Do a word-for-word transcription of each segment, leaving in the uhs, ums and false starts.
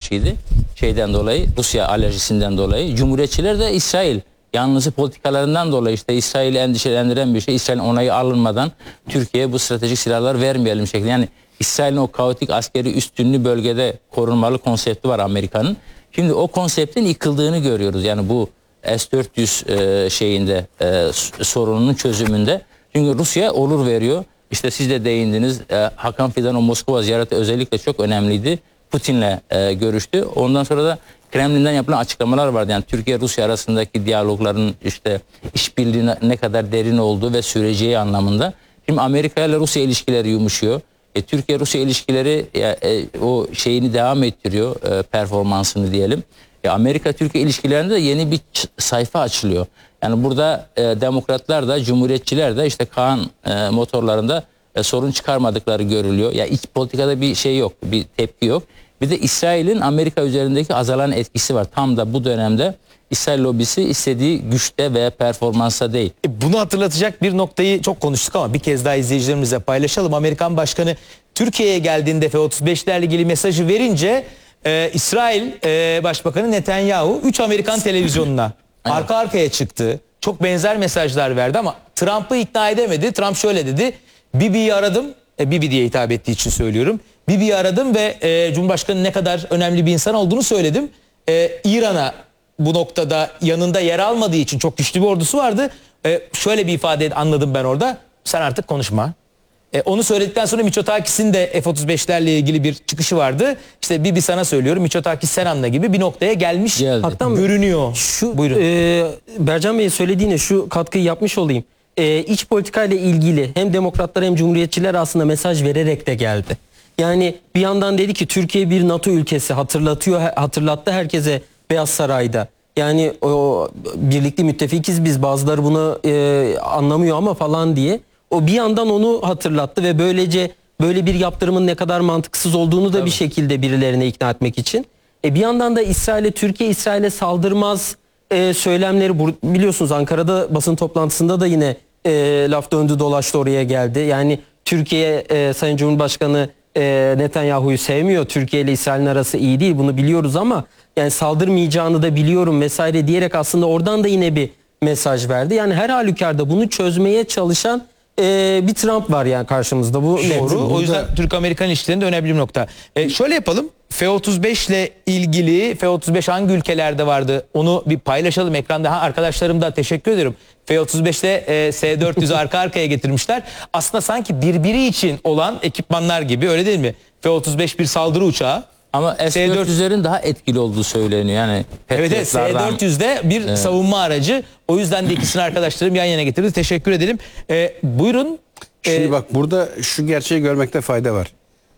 karşıydı. Şeyden dolayı, Rusya alerjisinden dolayı. Cumhuriyetçiler de İsrail yanlısı politikalarından dolayı işte İsrail'i endişelendiren bir şey. İsrail'in onayı alınmadan Türkiye'ye bu stratejik silahlar vermeyelim şeklinde. Yani İsrail'in o kaotik askeri üstünlüğü bölgede korunmalı konsepti var Amerika'nın. Şimdi o konseptin yıkıldığını görüyoruz. Yani bu S dört yüz e, şeyinde e, sorununun çözümünde. Çünkü Rusya olur veriyor. İşte siz de değindiniz. E, Hakan Fidan'ın Moskova ziyareti özellikle çok önemliydi. Putin'le e, görüştü. Ondan sonra da Kremlin'den yapılan açıklamalar vardı. Yani Türkiye-Rusya arasındaki diyalogların işte işbirliği ne kadar derin olduğu ve süreceği anlamında. Şimdi Amerika ile Rusya ilişkileri yumuşuyor. E, Türkiye-Rusya ilişkileri e, e, o şeyini devam ettiriyor, e, performansını diyelim. E, Amerika-Türkiye ilişkilerinde de yeni bir sayfa açılıyor. Yani burada e, demokratlar da cumhuriyetçiler de işte Kaan e, motorlarında e, sorun çıkarmadıkları görülüyor. Ya yani iç politikada bir şey yok, bir tepki yok. Bir de İsrail'in Amerika üzerindeki azalan etkisi var. Tam da bu dönemde İsrail lobisi istediği güçte veya performansa değil. E, bunu hatırlatacak bir noktayı çok konuştuk ama bir kez daha izleyicilerimizle paylaşalım. Amerikan Başkanı Türkiye'ye geldiğinde F otuz beşlerle ilgili mesajı verince e, İsrail e, Başbakanı Netanyahu üç Amerikan televizyonuna evet. arka arkaya çıktı. Çok benzer mesajlar verdi ama Trump'ı ikna edemedi. Trump şöyle dedi. Bibi'yi aradım. E, Bibi diye hitap ettiği için söylüyorum. Bibi'yi aradım ve e, Cumhurbaşkanı ne kadar önemli bir insan olduğunu söyledim. E, İran'a bu noktada yanında yer almadığı için çok güçlü bir ordusu vardı. E, şöyle bir ifade anladım ben orada. Sen artık konuşma. E, onu söyledikten sonra Mitsotakis'in de F otuz beşlerle ilgili bir çıkışı vardı. İşte Bibi sana söylüyorum, Mitsotakis sen anla gibi bir noktaya gelmiş Hatta görünüyor. Şu, Buyurun. E, Bercan Bey'in söylediğine şu katkıyı yapmış olayım. E, iç politikayla ilgili hem demokratlar hem cumhuriyetçiler aslında mesaj vererek de geldi. Yani bir yandan dedi ki Türkiye bir NATO ülkesi, hatırlatıyor, hatırlattı herkese Beyaz Saray'da. Yani o birlikte müttefikiz biz, bazıları bunu e, anlamıyor ama falan diye. O bir yandan onu hatırlattı ve böylece böyle bir yaptırımın ne kadar mantıksız olduğunu da Tabii. bir şekilde birilerine ikna etmek için. E, bir yandan da İsrail'e, Türkiye İsrail'e saldırmaz e, söylemleri, biliyorsunuz Ankara'da basın toplantısında da yine e, laf döndü dolaştı oraya geldi. Yani Türkiye e, Sayın Cumhurbaşkanı e, Netanyahu'yu sevmiyor. Türkiye ile İsrail'in arası iyi değil, bunu biliyoruz ama yani saldırmayacağını da biliyorum vesaire diyerek aslında oradan da yine bir mesaj verdi. Yani her halükarda bunu çözmeye çalışan e, bir Trump var yani karşımızda. Bu doğru. O yüzden Türk-Amerikan ilişkilerinde önemli bir nokta. E, şöyle yapalım. F otuz beş ile ilgili F otuz beş hangi ülkelerde vardı? Onu bir paylaşalım ekranda. Ha, arkadaşlarım da teşekkür ederim. F otuz beşte e, S dört yüzü arka arkaya getirmişler. Aslında sanki birbiri için olan ekipmanlar gibi, öyle değil mi? F otuz beş bir saldırı uçağı. Ama S dört yüzlerin daha etkili olduğu söyleniyor. Yani evet, evet, S dört yüzde bir evet. savunma aracı. O yüzden de ikisini arkadaşlarım yan yana getirdi. Teşekkür edelim. Ee, buyurun. Şimdi ee, bak burada şu gerçeği görmekte fayda var.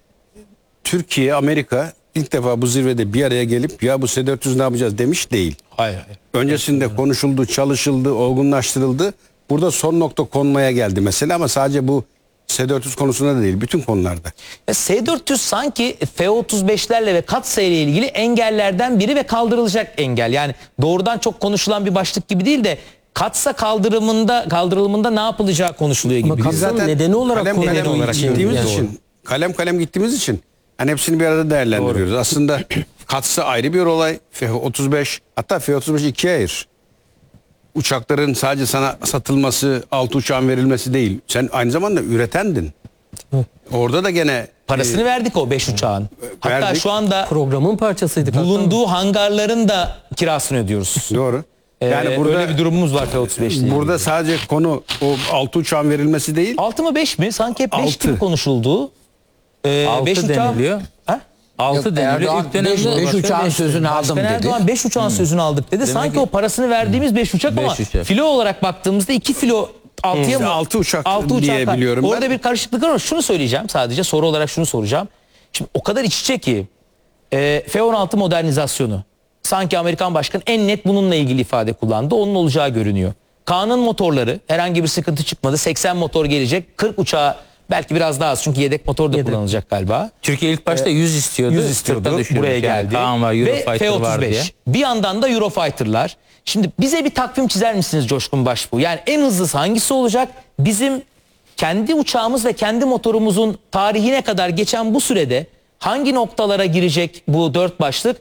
Türkiye, Amerika ilk defa bu zirvede bir araya gelip ya bu S dört yüz ne yapacağız demiş değil. Hayır, hayır. Öncesinde evet. konuşuldu, çalışıldı, olgunlaştırıldı. Burada son nokta konmaya geldi mesela ama sadece bu S dört yüz konusunda da değil, bütün konularda. S dört yüz sanki F otuz beşlerle ve katsayı ile ilgili engellerden biri ve kaldırılacak engel. Yani doğrudan çok konuşulan bir başlık gibi değil de katsa kaldırımında kaldırılımında ne yapılacağı konuşuluyor gibi. Ama Biz zaten nedeni olarak kalem kalem olarak gittiğimiz yani. için, kalem kalem gittiğimiz için hani hepsini bir arada değerlendiriyoruz. Doğru. Aslında katsa ayrı bir olay. F otuz beş, hatta F otuz beş ikiye ayır. Uçakların sadece sana satılması, altı uçağın verilmesi değil. Sen aynı zamanda üretendin. Orada da gene parasını e, verdik o beş uçağın. Hatta verdik. şu anda programın parçasıydı. Bulunduğu hangarların da kirasını ödüyoruz. Doğru. Yani ee, burada öyle bir durumumuz var F otuz beş'te. Burada sadece konu o altı uçağın verilmesi değil. altı mı beş mi? Sanki hep beş gibi konuşuldu. Ee, altı deniliyor. Ha? altı deniliyor. beş uçağın sözünü aldım dedi. Erdoğan beş uçağın hmm. sözünü aldık dedi. Demek Sanki ki, o parasını verdiğimiz beş uçak beş ama uçak. Filo olarak baktığımızda iki filo altıya mı? altı uçak altı diye uçak biliyorum. Orada ben. bir karışıklık var ama şunu söyleyeceğim, sadece soru olarak şunu soracağım. Şimdi o kadar iç içe ki e, F on altı modernizasyonu. Sanki Amerikan Başkanı en net bununla ilgili ifade kullandı. Onun olacağı görünüyor. Kaan'ın motorları herhangi bir sıkıntı çıkmadı. seksen motor gelecek. kırk uçağı belki biraz daha az çünkü yedek motor da yedek. kullanılacak galiba. Türkiye ilk başta yüz istiyordu. yüz istiyordu. Buraya geldi. Kaan var, Eurofighter ve F otuz beş. Var diye. Bir yandan da Eurofighter'lar. Şimdi bize bir takvim çizer misiniz Coşkun Başbuğ? Yani en hızlısı hangisi olacak? Bizim kendi uçağımız ve kendi motorumuzun tarihine kadar geçen bu sürede hangi noktalara girecek bu dört başlık?